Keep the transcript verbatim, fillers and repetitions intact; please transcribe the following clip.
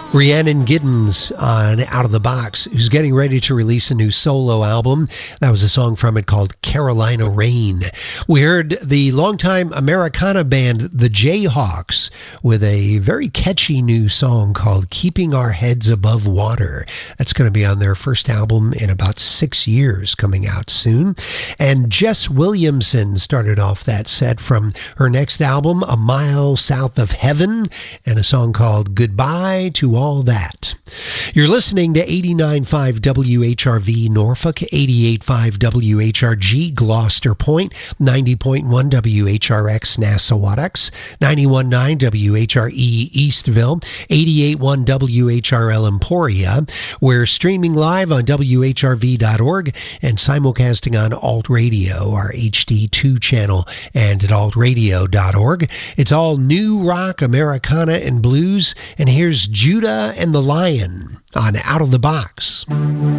Rhiannon Giddens on Out of the Box, who's getting ready to release a new solo album. That was a song from it called Carolina Rain. We heard the longtime Americana band The Jayhawks with a very catchy new song called Keeping Our Heads Above Water. That's going to be on their first album in about six years, coming out soon. And Jess Williamson started off that set from her next album, A Mile South of Heaven, and a song called Goodbye to All That. You're listening to eighty-nine point five W H R V Norfolk, eighty-eight point five W H R G Gloucester Point, ninety point one W H R X Nassawadox, ninety-one point nine W H R E Eastville, eighty-eight point one W H R L Emporia. We're streaming live on W H R V dot org and simulcasting on Alt Radio, our H D two channel, and at alt radio dot org. It's all new rock, Americana, and blues. And here's Judah and the Lion on Out of the Box.